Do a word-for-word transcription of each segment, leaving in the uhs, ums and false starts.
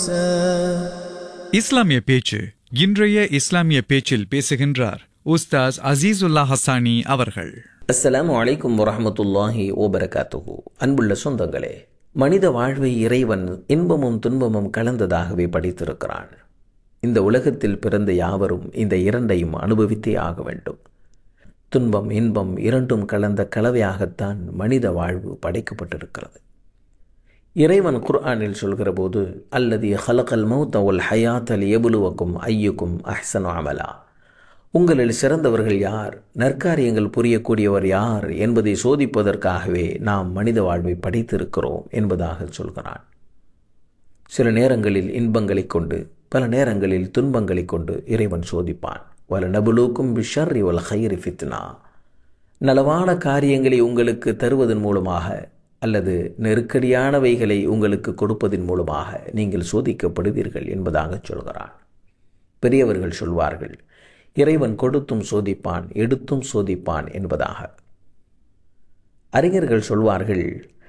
இஸ்லாமிய பேச்சு. இன்றைய இஸ்லாமிய பேச்சில் பேசுகின்றார் உஸ்தாஸ் அசீசுல்லா ஹசானி அவர்கள். அஸ்ஸலாமு அலைக்கும் வரஹ்மத்துல்லாஹி வபரகாத்துஹு. அன்புள்ள சொந்தங்களே, மனித வாழ்வை இறைவன் இன்பமும் துன்பமும் கலந்ததாகவே படைத்திருக்கிறான். இந்த உலகத்தில் பிறந்த யாவரும் இந்த இரண்டையும் அனுபவித்தே ஆக வேண்டும். துன்பம் இன்பம் இரண்டும் கலந்த கலவையாகத்தான் மனித வாழ்வு படைக்கப்பட்டிருக்கிறது. இறைவன் குர்ஆனில் சொல்கிற போது, அல்லதி ஹலகல் மௌத வல் ஹயாத்த லியப்லுவக்கும் ஐயுக்கும் அஹ்ஸனு அமலா, உங்களில் சிறந்தவர்கள் யார், நற்காரியங்கள் புரியக்கூடியவர் யார் என்பதை சோதிப்பதற்காகவே நாம் மனித வாழ்வை படைத்திருக்கிறோம் என்பதாக சொல்கிறான். சில நேரங்களில் இன்பங்களை கொண்டு, பல நேரங்களில் துன்பங்களை கொண்டு இறைவன் சோதிப்பான். வல நபுலூக்கும் பிஷர்ரி வல் ஹைரி ஃபித்னா, நலவான காரியங்களை உங்களுக்கு தருவதன் மூலமாக அல்லது நெருக்கடியானவைகளை உங்களுக்கு கொடுப்பதன் மூலமாக நீங்கள் சோதிக்கப்படுவீர்கள் என்பதாக சொல்கிறான். பெரியவர்கள் சொல்வார்கள், இறைவன் கொடுத்தும் சோதிப்பான், எடுத்தும் சோதிப்பான் என்பதாக. அறிஞர்கள் சொல்வார்கள்,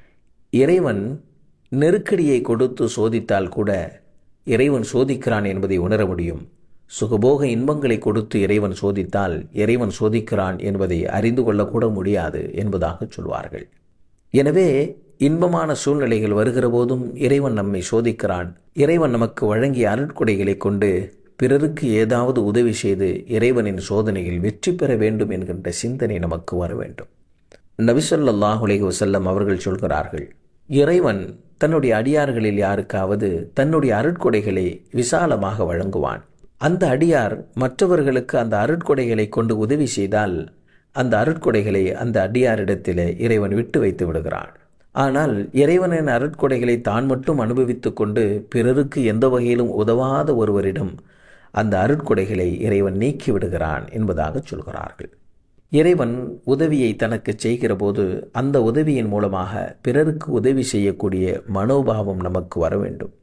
இறைவன் நெருக்கடியை கொடுத்து சோதித்தால் கூட இறைவன் சோதிக்கிறான் என்பதை உணர முடியும். சுகபோக இன்பங்களை கொடுத்து இறைவன் சோதித்தால் இறைவன் சோதிக்கிறான் என்பதை அறிந்து கொள்ளக்கூட முடியாது என்பதாக சொல்வார்கள். எனவே இன்பமான சூழ்நிலைகள் வருகிற போதும் இறைவன் நம்மை சோதிக்கிறான். இறைவன் நமக்கு வழங்கிய அருட்கொடைகளை கொண்டு பிறருக்கு ஏதாவது உதவி செய்து இறைவனின் சோதனையில் வெற்றி பெற வேண்டும் என்கின்ற சிந்தனை நமக்கு வர வேண்டும். நபி ஸல்லல்லாஹு அலைஹி வஸல்லம் அவர்கள் சொல்கிறார்கள், இறைவன் தன்னுடைய அடியார்களில் யாருக்காவது தன்னுடைய அருட்கொடைகளை விசாலமாக வழங்குவான். அந்த அடியார் மற்றவர்களுக்கு அந்த அருட்கொடைகளை கொண்டு உதவி செய்தால் அந்த அருட்கொடைகளை அந்த அடியாரிடத்திலே இறைவன் விட்டு வைத்து விடுகிறான். ஆனால் இறைவனின் அருட்கொடைகளை தான் மட்டும் அனுபவித்து கொண்டு பிறருக்கு எந்த வகையிலும் உதவாத ஒருவரிடம் அந்த அருட்கொடைகளை இறைவன் நீக்கி விடுகிறான் என்பதாக சொல்கிறார்கள். இறைவன் உதவியை தனக்கு செய்கிற போது அந்த உதவியின் மூலமாக பிறருக்கு உதவி செய்யக்கூடிய மனோபாவம் நமக்கு வர வேண்டும்.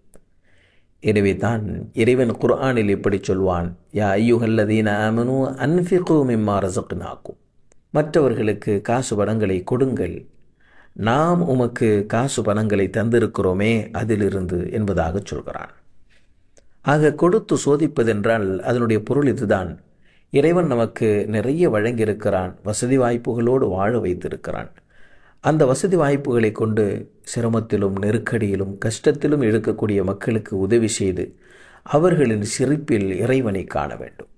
எனவே தான் இறைவன் குர்ஆனில் இப்படி சொல்வான், யா அய்யுஹல்லதீன ஆமனூ அன்ஃபிகு மிம்மா ரஸக்னாக்கும், மற்றவர்களுக்கு காசு பணங்களை கொடுங்கள், நாம் உமக்கு காசு பணங்களை தந்திருக்கிறோமே அதிலிருந்து என்பதாக சொல்கிறான். ஆக கொடுத்து சோதிப்பதென்றால் அதனுடைய பொருள் இதுதான். இறைவன் நமக்கு நிறைய வழங்கியிருக்கிறான், வசதி வாய்ப்புகளோடு வாழ வைத்திருக்கிறான். அந்த வசதி வாய்ப்புகளை கொண்டு சிரமத்திலும் நெருக்கடியிலும் கஷ்டத்திலும் இருக்கக்கூடிய மக்களுக்கு உதவி செய்து அவர்களின் சிரிப்பில் இறைவனை காண வேண்டும்.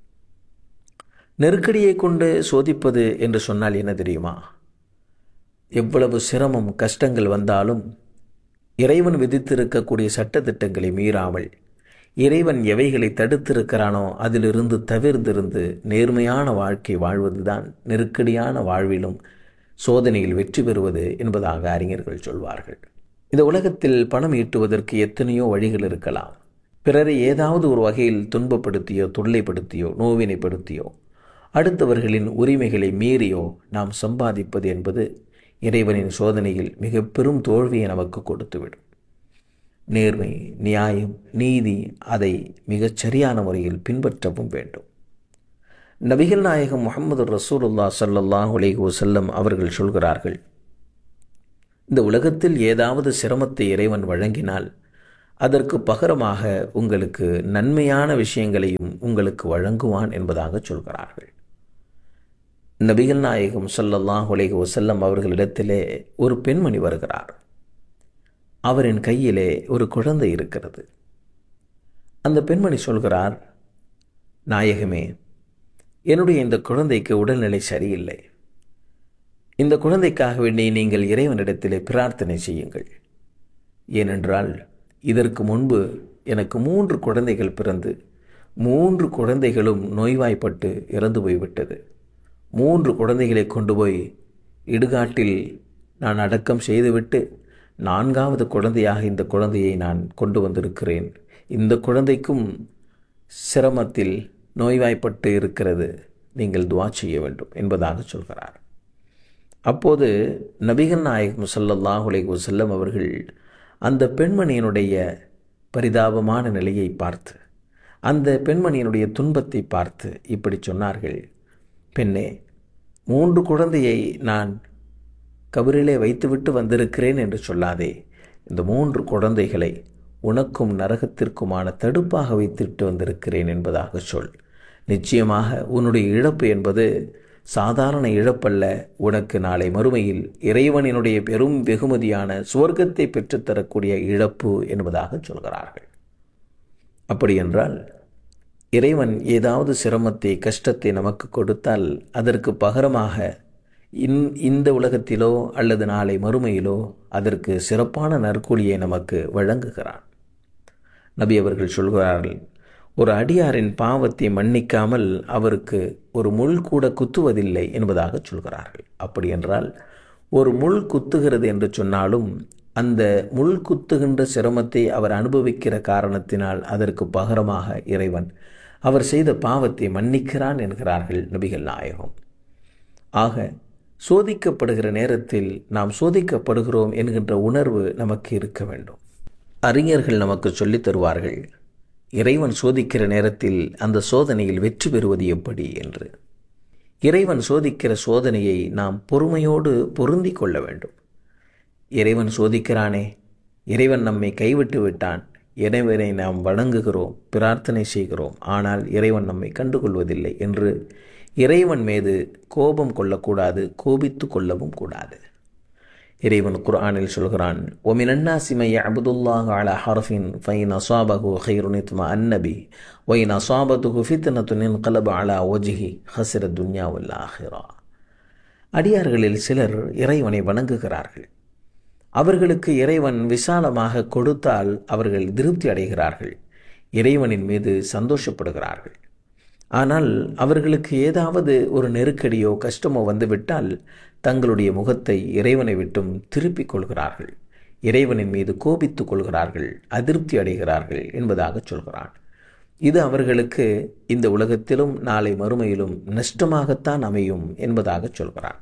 நெருக்கடியை கொண்டு சோதிப்பது என்று சொன்னால் என்ன தெரியுமா? எவ்வளவு சிரமம் கஷ்டங்கள் வந்தாலும் இறைவன் விதித்திருக்கக்கூடிய சட்டத்திட்டங்களை மீறாமல் இறைவன் எவைகளை தடுத்திருக்கிறானோ அதிலிருந்து தவிர்த்திருந்து நேர்மையான வாழ்க்கை வாழ்வதுதான் நெருக்கடியான வாழ்விலும் சோதனையில் வெற்றி பெறுவது என்பதாக அறிஞர்கள் சொல்வார்கள். இந்த உலகத்தில் பணம் ஈட்டுவதற்கு எத்தனையோ வழிகள் இருக்கலாம். பிறரை ஏதாவது ஒரு வகையில் துன்பப்படுத்தியோ தொல்லைப்படுத்தியோ நோவினைப்படுத்தியோ அடுத்தவர்களின் உரிமைகளை மீறியோ நாம் சம்பாதிப்பது என்பது இறைவனின் சோதனையில் மிக பெரும் தோல்வியை நமக்கு கொடுத்துவிடும். நேர்மை, நியாயம், நீதி அதை மிகச் சரியான முறையில் பின்பற்றவும் வேண்டும். நபிகள் நாயகம் முஹம்மது ரசூலுல்லாஹ் ஸல்லல்லாஹு அலைஹி வஸல்லம் அவர்கள் சொல்கிறார்கள், இந்த உலகத்தில் ஏதாவது சிரமத்தை இறைவன் வழங்கினால் அதற்கு பகரமாக உங்களுக்கு நன்மையான விஷயங்களையும் உங்களுக்கு வழங்குவான் என்பதாக சொல்கிறார்கள். நபிகள் நாயகம் ஸல்லல்லாஹு அலைஹி வஸல்லம் அவர்களிடத்திலே ஒரு பெண்மணி வருகிறார். அவரின் கையிலே ஒரு குழந்தை இருக்கிறது. அந்த பெண்மணி சொல்கிறார், நாயகமே, என்னுடைய இந்த குழந்தைக்கு உடல்நிலை சரியில்லை. இந்த குழந்தைக்காக வேண்டி நீங்கள் இறைவனிடத்திலே பிரார்த்தனை செய்யுங்கள். ஏனென்றால் இதற்கு முன்பு எனக்கு மூன்று குழந்தைகள் பிறந்து மூன்று குழந்தைகளும் நோய்வாய்ப்பட்டு இறந்து போய்விட்டது. மூன்று குழந்தைகளை கொண்டு போய் இடுகாட்டில் நான் அடக்கம் செய்துவிட்டு நான்காவது குழந்தையாக இந்த குழந்தையை நான் கொண்டு வந்திருக்கிறேன். இந்த குழந்தைக்கும் சிரமத்தில் நோய்வாய்ப்பட்டு இருக்கிறது, நீங்கள் துஆ செய்ய வேண்டும் என்பதாக சொல்கிறார். அப்போது நபிகள் நாயகம் ஸல்லல்லாஹு அலைஹி வஸல்லம் அவர்கள் அந்த பெண்மணியினுடைய பரிதாபமான நிலையை பார்த்து, அந்த பெண்மணியினுடைய துன்பத்தை பார்த்து இப்படி சொன்னார்கள், பெண்ணே, மூன்று குழந்தையை நான் கபரிலே வைத்துவிட்டு வந்திருக்கிறேன் என்று சொல்லாதே. இந்த மூன்று குழந்தைகளை உனக்கும் நரகத்திற்குமான தடுப்பாக வைத்திட்டு வந்திருக்கிறேன் என்பதாக சொல். நிச்சயமாக உன்னுடைய இழப்பு என்பது சாதாரண இழப்பல்ல, உனக்கு நாளை மறுமையில் இறைவனினுடைய பெரும் வெகுமதியான சுவர்க்கத்தை பெற்றுத்தரக்கூடிய இழப்பு என்பதாக சொல்கிறார்கள். அப்படியென்றால் இறைவன் ஏதாவது சிரமத்தை கஷ்டத்தை நமக்கு கொடுத்தால் அதற்கு பகரமாக இன் இந்த உலகத்திலோ அல்லது நாளை மறுமையிலோ அதற்கு சிறப்பான நற்கூலியை நமக்கு வழங்குகிறான். நபி அவர்கள் சொல்கிறார்கள், ஒரு அடியாரின் பாவத்தை மன்னிக்காமல் அவருக்கு ஒரு முள் கூட குத்துவதில்லை என்பதாக சொல்கிறார்கள். அப்படி என்றால் ஒரு முள் குத்துகிறது என்று சொன்னாலும் அந்த முள் குத்துகின்ற சிரமத்தை அவர் அனுபவிக்கிற காரணத்தினால் அதற்கு பகரமாக இறைவன் அவர் செய்த பாவத்தை மன்னிக்கிறான் என்கிறார்கள் நபிகள் நாயகம். ஆக சோதிக்கப்படுகிற நேரத்தில் நாம் சோதிக்கப்படுகிறோம் என்கின்ற உணர்வு நமக்கு இருக்க வேண்டும். அறிஞர்கள் நமக்கு சொல்லித் தருவார்கள், இறைவன் சோதிக்கிற நேரத்தில் அந்த சோதனையில் வெற்றி பெறுவது எப்படி என்று. இறைவன் சோதிக்கிற சோதனையை நாம் பொறுமையோடு பொருந்தி கொள்ள வேண்டும். இறைவன் சோதிக்கிறானே, இறைவன் நம்மை கைவிட்டு விட்டான், இறைவனை நாம் வணங்குகிறோம், பிரார்த்தனை செய்கிறோம், ஆனால் இறைவன் நம்மை கண்டுகொள்வதில்லை என்று இறைவன் மீது கோபம் கொள்ளக்கூடாது, கோபித்து கொள்ளவும் கூடாது. இறைவன் குர்ஆனில் சொல்கிறான், ஒமின் அன்னாசி மை யஅ்புதுல்லாஹ அலா ஹர்ஃபின் ஃபைன் அஸாபஹு கைருன் இத்மஅன்ன பிஹி வைன் அஸாபத்துஹு ஃபித்னத்துன் இன்கலப அலா வஜ்ஹி ஹஸிர துன்யா வல் ஆখিরা. அடியார்களில் சிலர் இறைவனை வணங்குகிறார்கள். அவர்களுக்கு இறைவன் விசாலமாக கொடுத்தால் அவர்கள் திருப்தி அடைகிறார்கள், இறைவனின் மீது சந்தோஷப்படுகிறார்கள். ஆனால் அவர்களுக்கு ஏதாவது ஒரு நெருக்கடியோ கஷ்டமோ வந்துவிட்டால் தங்களுடைய முகத்தை இறைவனை விட்டும் திருப்பிக் கொள்கிறார்கள், இறைவனின் மீது கோபித்துக் கொள்கிறார்கள், அதிருப்தி அடைகிறார்கள் என்பதாக சொல்கிறான். இது அவர்களுக்கு இந்த உலகத்திலும் நாளை மறுமையிலும் நஷ்டமாகத்தான் அமையும் என்பதாக சொல்கிறான்.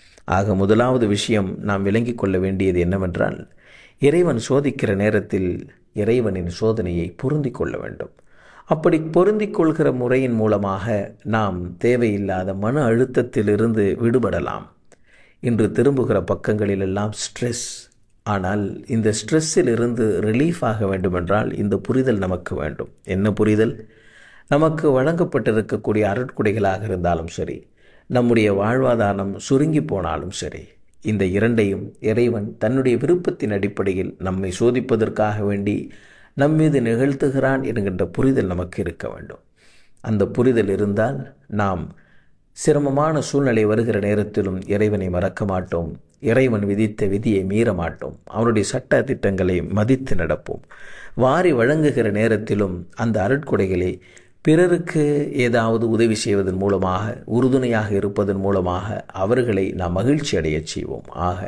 ஆக முதலாவது விஷயம் நாம் விளங்கிக் கொள்ள வேண்டியது என்னவென்றால், இறைவன் சோதிக்கிற நேரத்தில் இறைவனின் சோதனையை பொருந்தி கொள்ள வேண்டும். அப்படி பொருந்திக் கொள்கிற முறையின் மூலமாக நாம் தேவையில்லாத மன அழுத்தத்திலிருந்து விடுபடலாம். இன்று திரும்புகிற பக்கங்களிலெல்லாம் ஸ்ட்ரெஸ். ஆனால் இந்த ஸ்ட்ரெஸ்ஸில் இருந்து ரிலீஃப் ஆக வேண்டுமென்றால் இந்த புரிதல் நமக்கு வேண்டும். என்ன புரிதல்? நமக்கு வழங்கப்பட்டிருக்கக்கூடிய அருட்கொடைகளாக இருந்தாலும் சரி, நம்முடைய வாழ்வாதாரம் சுருங்கி போனாலும் சரி, இந்த இரண்டையும் இறைவன் தன்னுடைய விருப்பத்தின் அடிப்படையில் நம்மை சோதிப்பதற்காக வேண்டி நம்மீது நிகழ்த்துகிறான் என்கின்ற புரிதல் நமக்கு இருக்க வேண்டும். அந்த புரிதல் இருந்தால் நாம் சிரமமான சூழ்நிலை வருகிற நேரத்திலும் இறைவனை மறக்க மாட்டோம், இறைவன் விதித்த விதியை மீற மாட்டோம், அவனுடைய சட்ட திட்டங்களை மதித்து நடப்போம். வாரி வழங்குகிற நேரத்திலும் அந்த அருட்கொடைகளை பிறருக்கு ஏதாவது உதவி செய்வதன் மூலமாக, உறுதுணையாக இருப்பதன் மூலமாக அவர்களை நாம் மகிழ்ச்சி அடையச் செய்வோம். ஆக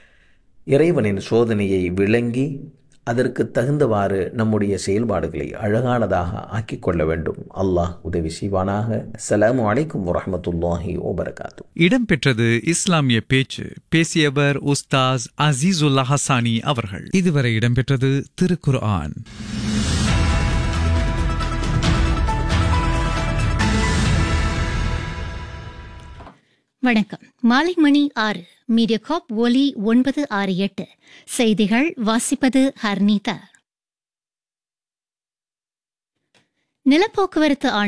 இறைவனின் சோதனையை விளங்கி அதற்கு தகுந்தவாறு நம்முடைய செயல்பாடுகளை அழகானதாக ஆக்கிக் கொள்ள வேண்டும். அல்லாஹ் உதவி செய்வானாக. அஸ்ஸலாமு அலைக்கும் வரஹ்மத்துல்லாஹி வபரகாத்துஹு. இடம்பெற்றது இஸ்லாமிய பேச்சு. பேசியவர் உஸ்தாஸ் அசீசுல்லா ஹசானி அவர்கள். இதுவரை இடம்பெற்றது திருக்குர்ஆன். வணக்கம். மாலை மணி ஆறு. மீடியாகாப் ஒலி ஒன்பது ஆறு எட்டு. செய்திகள் வாசிப்பது ஹர்னீதா. நிலப்போக்குவரத்து